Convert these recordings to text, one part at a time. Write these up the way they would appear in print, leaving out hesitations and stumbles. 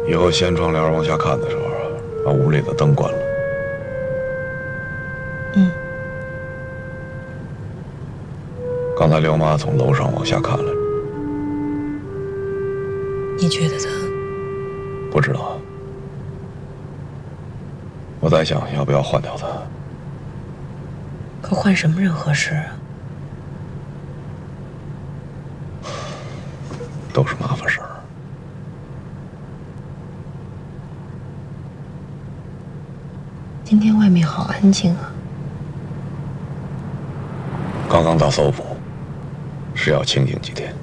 以后掀窗帘往下看的时候，把屋里的灯关了。 嗯。 刚才刘妈从楼上往下看了， 你觉得她？ 不知道。我在想要不要换掉她。 可换什么人合适啊？ 都是麻烦事儿。 今天外面好安静啊。 刚刚到搜捕，是要清静几天。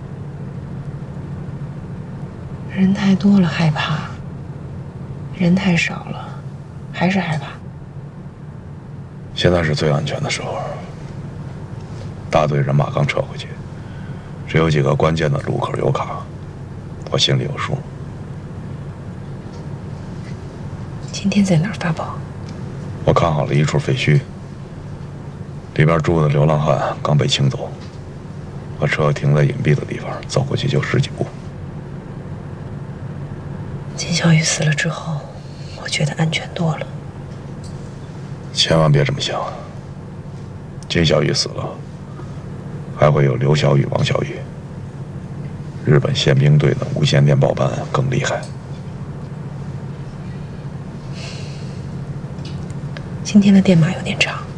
人太多了害怕，人太少了还是害怕。 现在是最安全的时候。大队人马刚撤回去，只有几个关键的路口有卡，我心里有数。 今天在哪儿发报？ 我看好了一处废墟，里边住的流浪汉刚被清走，把车停在隐蔽的地方，走过去就10几步。 金小雨死了之后，我觉得安全多了。 千万别这么想。金小雨死了，还会有刘小雨、王小雨。日本宪兵队的无线电报班更厉害。 今天的电码有点长。